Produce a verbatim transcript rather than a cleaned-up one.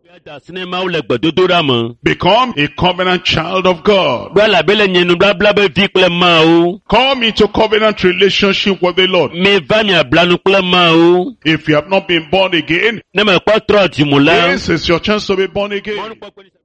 Become a covenant child of God. Come into covenant relationship with the Lord. If you have not been born again, this is your chance to be born again.